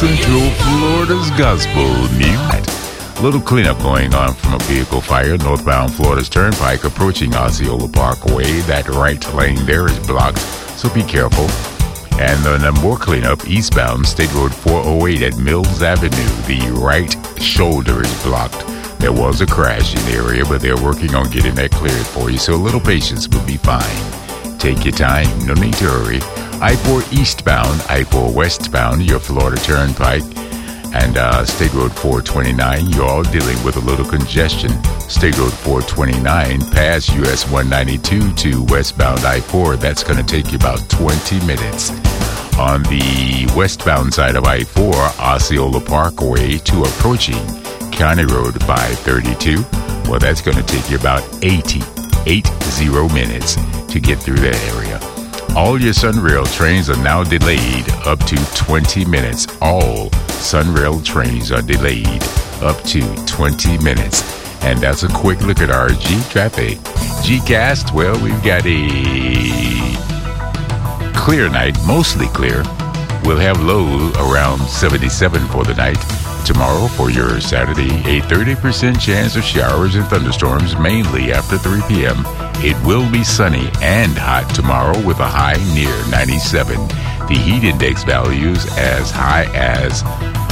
Central Florida's Gospel News. Little cleanup going on from a vehicle fire northbound Florida's Turnpike approaching Osceola Parkway. That right lane there is blocked, so be careful. And then more cleanup eastbound State Road 408 at Mills Avenue. The right shoulder is blocked. There was a crash in the area, but they're working on getting that cleared for you, so a little patience will be fine. Take your time, no need to hurry. I-4 eastbound, I-4 westbound, your Florida Turnpike, and State Road 429, you're all dealing with a little congestion. State Road 429 past US 192 to westbound I-4, that's going to take you about 20 minutes. On the westbound side of I-4, Osceola Parkway to approaching County Road 532, well, that's going to take you about 80 minutes to get through that area. All your Sunrail trains are now delayed up to 20 minutes. All Sunrail trains are delayed up to 20 minutes. And that's a quick look at our G traffic. Gcast, well, we've got a clear night, mostly clear. We'll have low around 77 for the night. Tomorrow for your Saturday, a 30% chance of showers and thunderstorms, mainly after 3 p.m. It will be sunny and hot tomorrow with a high near 97. The heat index values as high as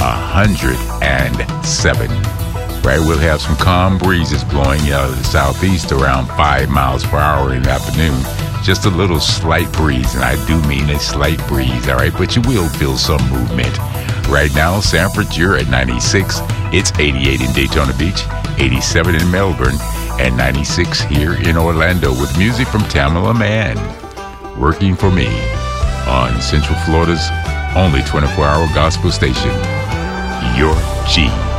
107. Right, we'll have some calm breezes blowing out of the southeast around 5 miles per hour in the afternoon. Just a little slight breeze, and I do mean a slight breeze, all right? But you will feel some movement. Right now, Sanford, you're at 96. It's 88 in Daytona Beach, 87 in Melbourne, and 96 here in Orlando with music from Tamala Mann. Working for me on Central Florida's only 24-hour gospel station, Your G.